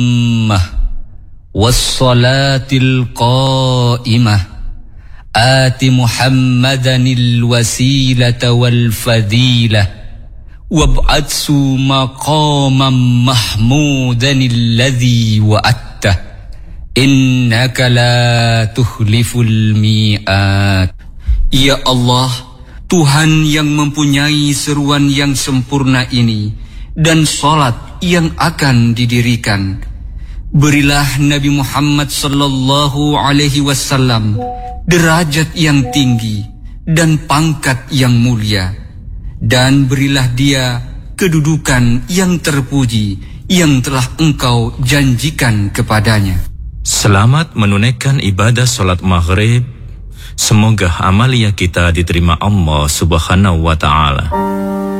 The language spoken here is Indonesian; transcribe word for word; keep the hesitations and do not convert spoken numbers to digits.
wassalatil qa'imah ati Muhammadanil wasilata wal fadilah wab'atsu maqaman mahmudanil ladzi wa'attah innaka la tukhliful mi'at. Ya Allah, Tuhan yang mempunyai seruan yang sempurna ini dan salat yang akan didirikan, berilah Nabi Muhammad sallallahu alaihi wasallam derajat yang tinggi dan pangkat yang mulia, dan berilah dia kedudukan yang terpuji yang telah Engkau janjikan kepadanya. Selamat menunaikan ibadah solat maghrib. Semoga amalia kita diterima Allah Subhanahu wa ta'ala.